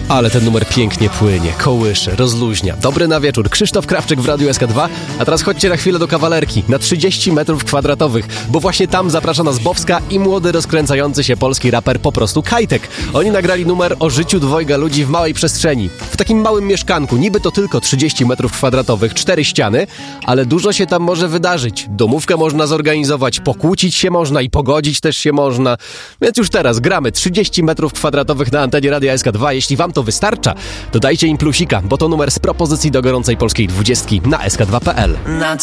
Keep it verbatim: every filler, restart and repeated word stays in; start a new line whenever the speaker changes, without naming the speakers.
Ale ten numer pięknie płynie, kołysze, rozluźnia. Dobry na wieczór. Krzysztof Krawczyk w Radiu S K dwa. A teraz chodźcie na chwilę do Kawalerki, na trzydzieści metrów kwadratowych, bo właśnie tam zaprasza nas Bowska i młody, rozkręcający się polski raper po prostu Kajtek. Oni nagrali numer o życiu dwojga ludzi w małej przestrzeni. W takim małym mieszkanku, niby to tylko trzydzieści metrów kwadratowych, cztery ściany, ale dużo się tam może wydarzyć. Domówkę można zorganizować, pokłócić się można i pogodzić też się można. Więc już teraz gramy trzydzieści metrów kwadratowych na antenie Radia S K dwa. Jeśli wam to wystarcza, to dajcie im plusika, bo to numer z propozycji do gorącej polskiej dwudziestki na S K dwa kropka p l.
Na